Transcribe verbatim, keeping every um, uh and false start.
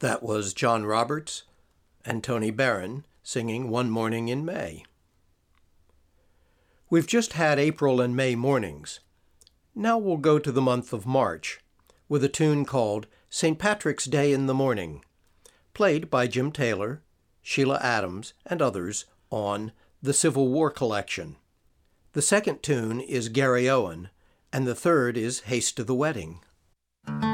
That was John Roberts and Tony Barron singing One Morning in May. We've just had April and May mornings. Now we'll go to the month of March with a tune called Saint Patrick's Day in the Morning, played by Jim Taylor, Sheila Adams, and others on the Civil War Collection. The second tune is Garryowen, and the third is Haste to the Wedding.